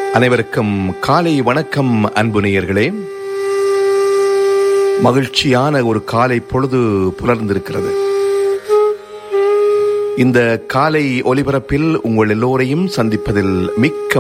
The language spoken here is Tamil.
அனைவருக்கும் காலை வணக்கம் அன்பு நேயர்களே. மகிழ்ச்சியான ஒரு காலை பொழுது புலர்ந்திருக்கிறது. இந்த காலை ஒலிபரப்பில் உங்கள் எல்லோரையும் சந்திப்பதில் மிக்க